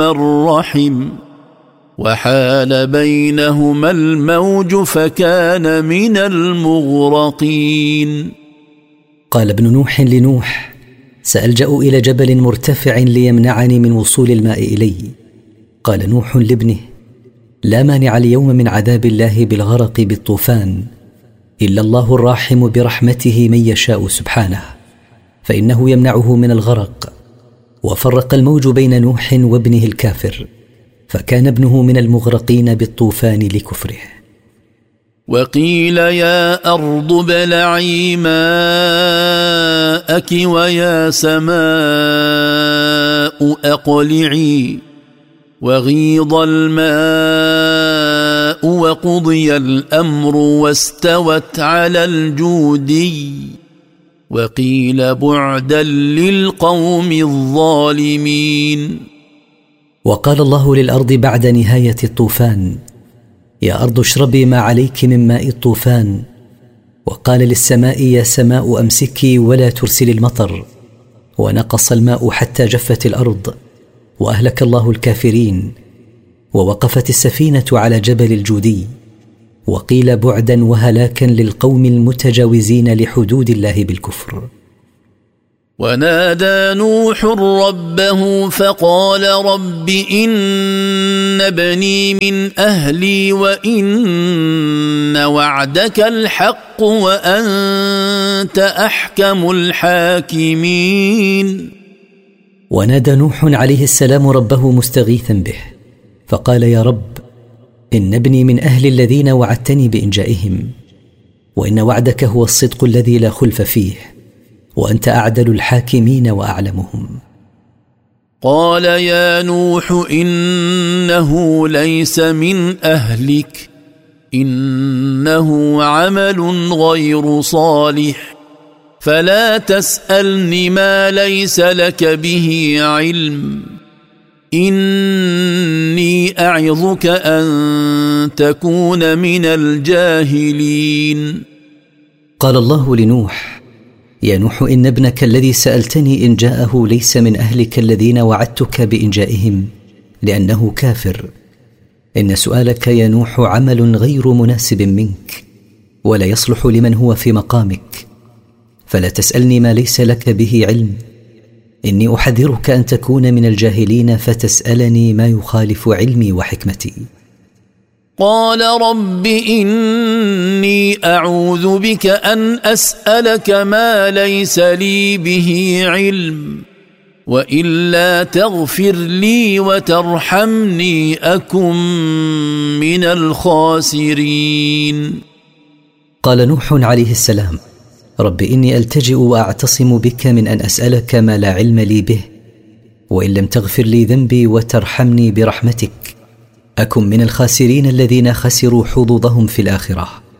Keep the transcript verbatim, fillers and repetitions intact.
الرحم وحال بينهما الموج فكان من المغرقين. قال ابن نوح لنوح: سألجأ إلى جبل مرتفع ليمنعني من وصول الماء إلي. قال نوح لابنه: لا مانع اليوم من عذاب الله بالغرق بالطوفان إلا الله الراحم برحمته من يشاء سبحانه، فإنه يمنعه من الغرق. وفرق الموج بين نوح وابنه الكافر، فكان ابنه من المغرقين بالطوفان لكفره. وقيل يا أرض ابلعي ماءك ويا سماء أقلعي وغيض الماء وقضي الأمر واستوت على الجودي وقيل بعدا للقوم الظالمين. وقال الله للأرض بعد نهاية الطوفان: يا أرض اشربي ما عليك من ماء الطوفان. وقال للسماء: يا سماء أمسكي ولا ترسلي المطر. ونقص الماء حتى جفت الأرض وأهلك الله الكافرين. ووقفت السفينة على جبل الجودي. وقيل بعدا وهلاكا للقوم المتجاوزين لحدود الله بالكفر. ونادى نوح ربه فقال رب إن ابني من أهلي وإن وعدك الحق وأنت أحكم الحاكمين. ونادى نوح عليه السلام ربه مستغيثا به، فقال: يا رب، إن ابني من أهل الذين وعدتني بإنجائهم، وإن وعدك هو الصدق الذي لا خلف فيه، وأنت أعدل الحاكمين وأعلمهم. قال يا نوح إنه ليس من أهلك، إنه عمل غير صالح، فلا تسألني ما ليس لك به علم، إني أعظك أن تكون من الجاهلين. قال الله لنوح: يا نوح، إن ابنك الذي سألتني إن جاءه ليس من أهلك الذين وعدتك بإنجائهم، لأنه كافر. إن سؤالك يا نوح عمل غير مناسب منك، ولا يصلح لمن هو في مقامك، فلا تسألني ما ليس لك به علم، إني أحذرك أن تكون من الجاهلين فتسألني ما يخالف علمي وحكمتي. قال رب إني أعوذ بك أن أسألك ما ليس لي به علم، وإلا تغفر لي وترحمني أكن من الخاسرين. قال نوح عليه السلام: رب إني ألتجئ وأعتصم بك من أن أسألك ما لا علم لي به، وإن لم تغفر لي ذنبي وترحمني برحمتك أكن من الخاسرين الذين خسروا حظوظهم في الآخرة.